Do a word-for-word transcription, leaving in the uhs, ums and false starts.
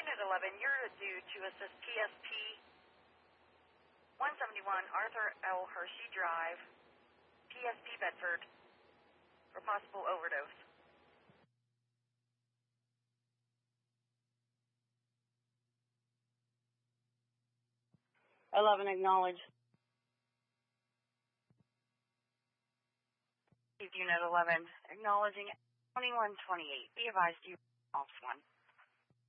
Unit eleven, you're due to assist P S P one seventy-one Arthur L. Hershey Drive, P S P Bedford, for possible overdose. eleven, acknowledge. Unit eleven, acknowledging twenty-one twenty-eight. Be advised you off one.